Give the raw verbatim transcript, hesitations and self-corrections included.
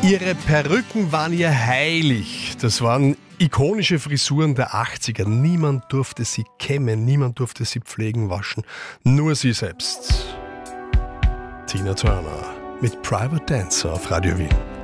Ihre Perücken waren ihr heilig. Das waren ikonische Frisuren der achtziger. Niemand durfte sie kämmen, niemand durfte sie pflegen, waschen. Nur sie selbst. Tina Turner mit Private Dancer auf Radio Wien.